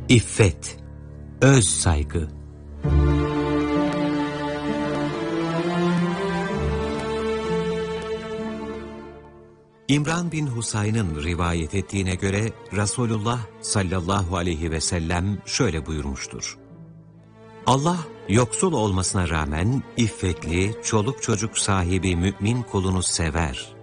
İffet, öz saygı. İmran bin Husayn'ın rivayet ettiğine göre Resulullah sallallahu aleyhi ve sellem şöyle buyurmuştur. Allah yoksul olmasına rağmen iffetli, çoluk çocuk sahibi mümin kulunu sever.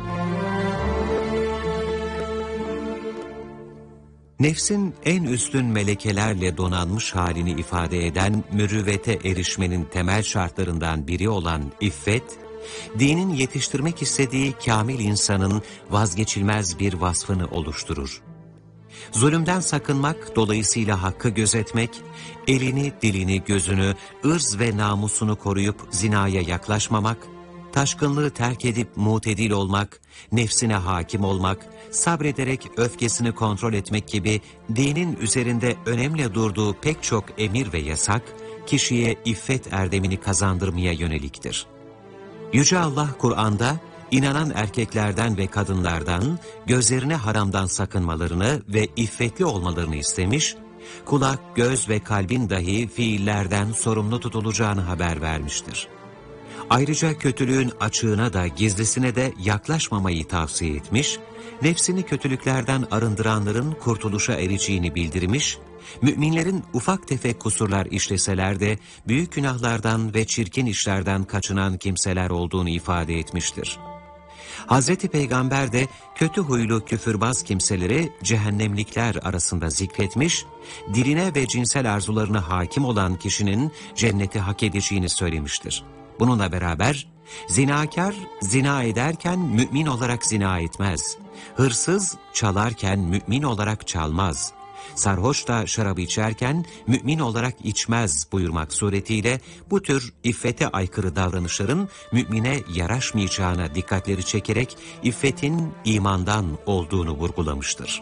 Nefsin en üstün melekelerle donanmış halini ifade eden mürüvvete erişmenin temel şartlarından biri olan iffet, dinin yetiştirmek istediği kamil insanın vazgeçilmez bir vasfını oluşturur. Zulümden sakınmak, dolayısıyla hakkı gözetmek, elini, dilini, gözünü, ırz ve namusunu koruyup zinaya yaklaşmamak, taşkınlığı terk edip mutedil olmak, nefsine hakim olmak, sabrederek öfkesini kontrol etmek gibi dinin üzerinde önemli durduğu pek çok emir ve yasak, kişiye iffet erdemini kazandırmaya yöneliktir. Yüce Allah Kur'an'da, İnanan erkeklerden ve kadınlardan gözlerine haramdan sakınmalarını ve iffetli olmalarını istemiş, kulak, göz ve kalbin dahi fiillerden sorumlu tutulacağını haber vermiştir. Ayrıca kötülüğün açığına da gizlisine de yaklaşmamayı tavsiye etmiş, nefsini kötülüklerden arındıranların kurtuluşa ereceğini bildirmiş, müminlerin ufak tefek kusurlar işleseler de büyük günahlardan ve çirkin işlerden kaçınan kimseler olduğunu ifade etmiştir. Hazreti Peygamber de kötü huylu küfürbaz kimseleri cehennemlikler arasında zikretmiş, diline ve cinsel arzularına hakim olan kişinin cenneti hak edeceğini söylemiştir. Bununla beraber, zinakar zina ederken mümin olarak zina etmez, hırsız çalarken mümin olarak çalmaz, sarhoş da şarabı içerken mümin olarak içmez buyurmak suretiyle bu tür iffete aykırı davranışların mümine yaraşmayacağına dikkatleri çekerek iffetin imandan olduğunu vurgulamıştır.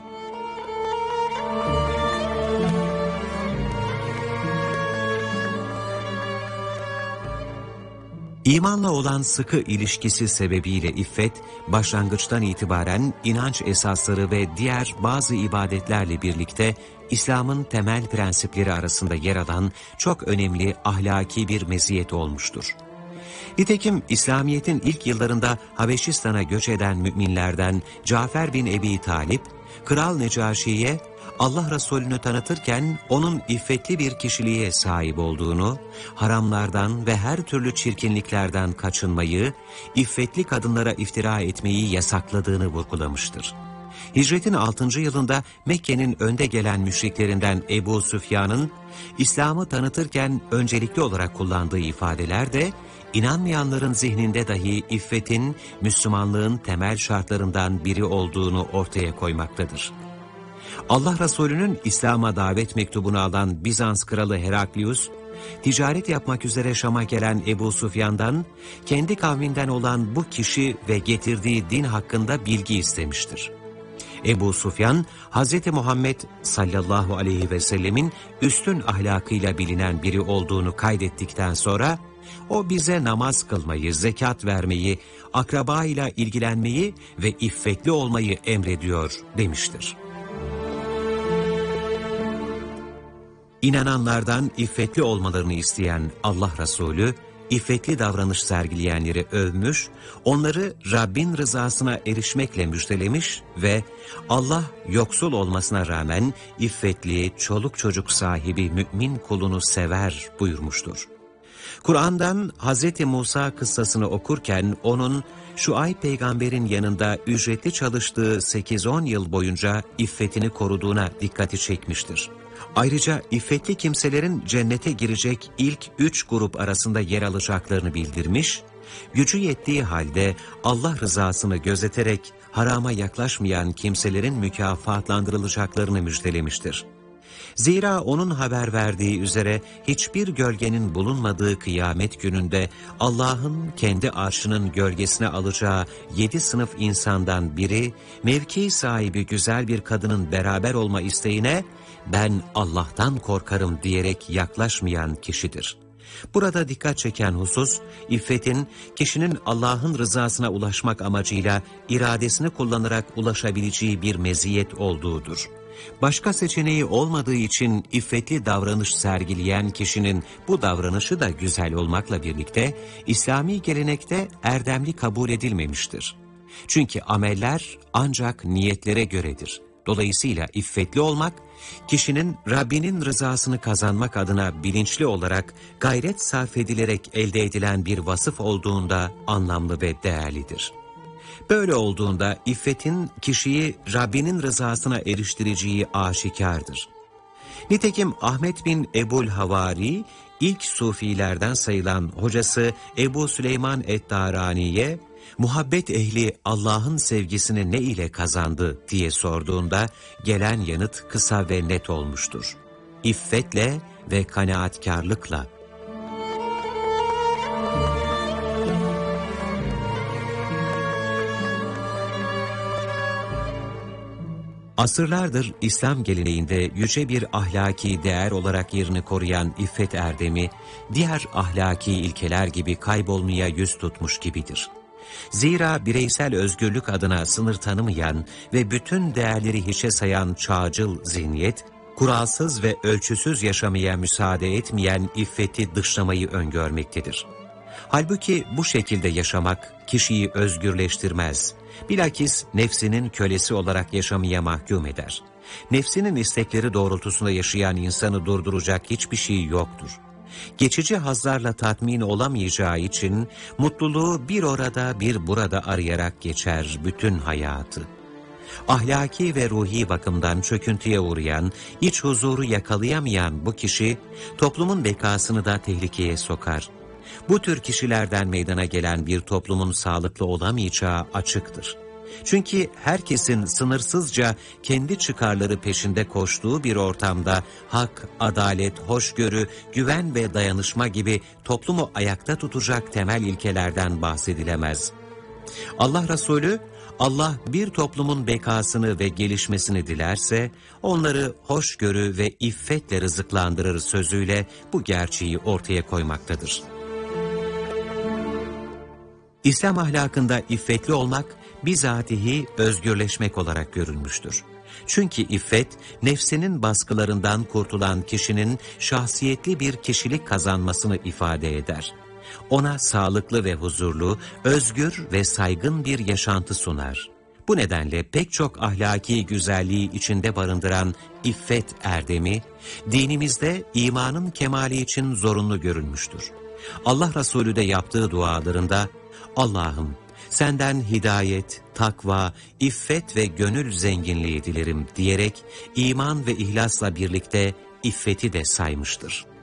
İmanla olan sıkı ilişkisi sebebiyle iffet, başlangıçtan itibaren inanç esasları ve diğer bazı ibadetlerle birlikte İslam'ın temel prensipleri arasında yer alan çok önemli ahlaki bir meziyet olmuştur. Nitekim İslamiyet'in ilk yıllarında Habeşistan'a göç eden müminlerden Cafer bin Ebi Talip, Kral Necaşi'ye Allah Resulü'nü tanıtırken onun iffetli bir kişiliğe sahip olduğunu, haramlardan ve her türlü çirkinliklerden kaçınmayı, iffetli kadınlara iftira etmeyi yasakladığını vurgulamıştır. Hicretin 6. yılında Mekke'nin önde gelen müşriklerinden Ebu Süfyan'ın İslam'ı tanıtırken öncelikli olarak kullandığı ifadeler de inanmayanların zihninde dahi iffetin Müslümanlığın temel şartlarından biri olduğunu ortaya koymaktadır. Allah Resulü'nün İslam'a davet mektubunu alan Bizans kralı Heraklius, ticaret yapmak üzere Şam'a gelen Ebu Süfyan'dan kendi kavminden olan bu kişi ve getirdiği din hakkında bilgi istemiştir. Ebu Süfyan, Hz. Muhammed sallallahu aleyhi ve sellemin üstün ahlakıyla bilinen biri olduğunu kaydettikten sonra, o bize namaz kılmayı, zekat vermeyi, akrabayla ilgilenmeyi ve iffetli olmayı emrediyor demiştir. İnananlardan iffetli olmalarını isteyen Allah Resulü, iffetli davranış sergileyenleri övmüş, onları Rabbin rızasına erişmekle müjdelemiş ve Allah yoksul olmasına rağmen iffetli, çoluk çocuk sahibi mümin kulunu sever buyurmuştur. Kur'an'dan Hz. Musa kıssasını okurken onun Şuayb peygamberin yanında ücretli çalıştığı 8-10 yıl boyunca iffetini koruduğuna dikkati çekmiştir. Ayrıca iffetli kimselerin cennete girecek ilk 3 grup arasında yer alacaklarını bildirmiş, gücü yettiği halde Allah rızasını gözeterek harama yaklaşmayan kimselerin mükafatlandırılacaklarını müjdelemiştir. Zira onun haber verdiği üzere hiçbir gölgenin bulunmadığı kıyamet gününde Allah'ın kendi arşının gölgesine alacağı 7 sınıf insandan biri, mevki sahibi güzel bir kadının beraber olma isteğine "Ben Allah'tan korkarım" diyerek yaklaşmayan kişidir. Burada dikkat çeken husus, iffetin kişinin Allah'ın rızasına ulaşmak amacıyla iradesini kullanarak ulaşabileceği bir meziyet olduğudur. Başka seçeneği olmadığı için iffetli davranış sergileyen kişinin bu davranışı da güzel olmakla birlikte İslami gelenekte erdemli kabul edilmemiştir. Çünkü ameller ancak niyetlere göredir. Dolayısıyla iffetli olmak, kişinin Rabbinin rızasını kazanmak adına bilinçli olarak gayret sarf edilerek elde edilen bir vasıf olduğunda anlamlı ve değerlidir. Böyle olduğunda iffetin kişiyi Rabbinin rızasına eriştireceği aşikardır. Nitekim Ahmet bin Ebul Havari, ilk sufilerden sayılan hocası Ebu Süleyman et-Darani'ye, muhabbet ehli Allah'ın sevgisini ne ile kazandı diye sorduğunda gelen yanıt kısa ve net olmuştur. İffetle ve kanaatkarlıkla. Asırlardır İslam geleneğinde yüce bir ahlaki değer olarak yerini koruyan iffet erdemi, diğer ahlaki ilkeler gibi kaybolmaya yüz tutmuş gibidir. Zira bireysel özgürlük adına sınır tanımayan ve bütün değerleri hiçe sayan çağcıl zihniyet, kuralsız ve ölçüsüz yaşamaya müsaade etmeyen iffeti dışlamayı öngörmektedir. Halbuki bu şekilde yaşamak kişiyi özgürleştirmez. Bilakis nefsinin kölesi olarak yaşamaya mahkum eder. Nefsinin istekleri doğrultusunda yaşayan insanı durduracak hiçbir şey yoktur. Geçici hazlarla tatmin olamayacağı için mutluluğu bir orada bir burada arayarak geçer bütün hayatı. Ahlaki ve ruhi bakımdan çöküntüye uğrayan, iç huzuru yakalayamayan bu kişi toplumun bekasını da tehlikeye sokar. Bu tür kişilerden meydana gelen bir toplumun sağlıklı olamayacağı açıktır. Çünkü herkesin sınırsızca kendi çıkarları peşinde koştuğu bir ortamda hak, adalet, hoşgörü, güven ve dayanışma gibi toplumu ayakta tutacak temel ilkelerden bahsedilemez. Allah Resulü, Allah bir toplumun bekasını ve gelişmesini dilerse, onları hoşgörü ve iffetle rızıklandırır sözüyle bu gerçeği ortaya koymaktadır. İslam ahlakında iffetli olmak, bizatihi özgürleşmek olarak görülmüştür. Çünkü iffet, nefsinin baskılarından kurtulan kişinin şahsiyetli bir kişilik kazanmasını ifade eder. Ona sağlıklı ve huzurlu, özgür ve saygın bir yaşantı sunar. Bu nedenle pek çok ahlaki güzelliği içinde barındıran iffet erdemi, dinimizde imanın kemali için zorunlu görülmüştür. Allah Resulü de yaptığı dualarında, Allah'ım senden hidayet, takva, iffet ve gönül zenginliği dilerim diyerek iman ve ihlasla birlikte iffeti de saymıştır.